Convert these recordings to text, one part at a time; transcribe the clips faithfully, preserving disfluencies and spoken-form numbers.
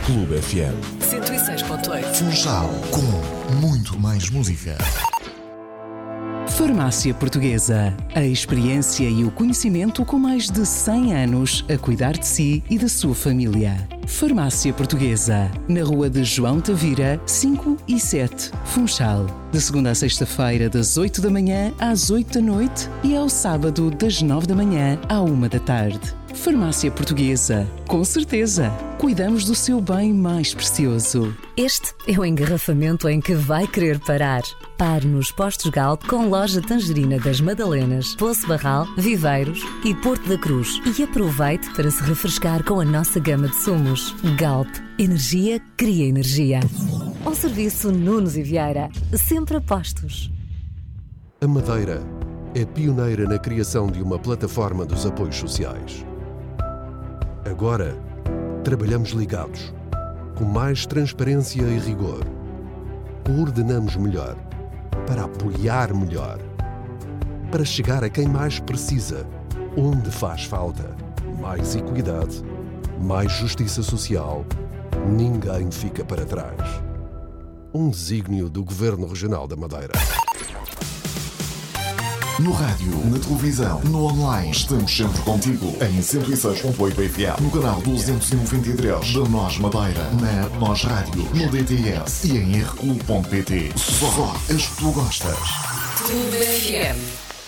Clube F M. cento e seis ponto oito. Funchal, com muito mais música. Farmácia Portuguesa. A experiência e o conhecimento com mais de cem anos a cuidar de si e da sua família. Farmácia Portuguesa. Na rua de João Tavira, cinco e sete, Funchal. De segunda a sexta-feira, das oito da manhã às oito da noite e ao sábado, das nove da manhã à uma da tarde. Farmácia Portuguesa. Com certeza, cuidamos do seu bem mais precioso. Este é o engarrafamento em que vai querer parar. Pare nos postos Galp com loja Tangerina das Madalenas, Poço Barral, Viveiros e Porto da Cruz. E aproveite para se refrescar com a nossa gama de sumos. Galp. Energia cria energia. Um serviço Nunes e Vieira. Sempre a postos. A Madeira é pioneira na criação de uma plataforma dos apoios sociais. Agora, trabalhamos ligados, com mais transparência e rigor. Coordenamos melhor, para apoiar melhor, para chegar a quem mais precisa, onde faz falta. Mais equidade, mais justiça social, ninguém fica para trás. Um desígnio do Governo Regional da Madeira. No rádio, na televisão, no online, estamos sempre contigo. Em cento e seis ponto oito F M, no canal duzentos e noventa e três da Nós Madeira, na Nós Rádio, no D T S e em r clube ponto p t. Só as que tu gostas. Clube F M.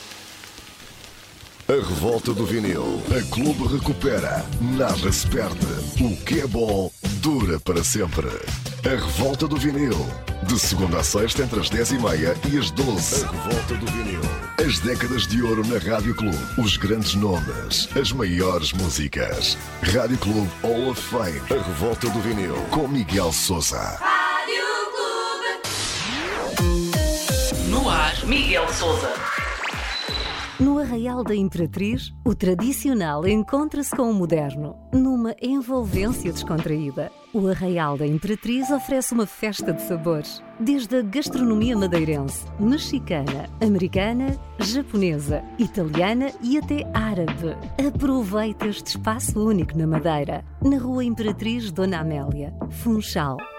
A revolta do vinil. A Clube recupera. Nada se perde. O que é bom dura para sempre. A revolta do vinil. De segunda a sexta, entre as dez e meia e as doze. A revolta do vinil. As décadas de ouro na Rádio Clube. Os grandes nomes. As maiores músicas. Rádio Clube Hall of Fame. A revolta do vinil. Com Miguel Sousa. Rádio Clube. No ar, Miguel Sousa. No Arraial da Imperatriz, o tradicional encontra-se com o moderno, numa envolvência descontraída. O Arraial da Imperatriz oferece uma festa de sabores, desde a gastronomia madeirense, mexicana, americana, japonesa, italiana e até árabe. Aproveita este espaço único na Madeira, na Rua Imperatriz Dona Amélia, Funchal.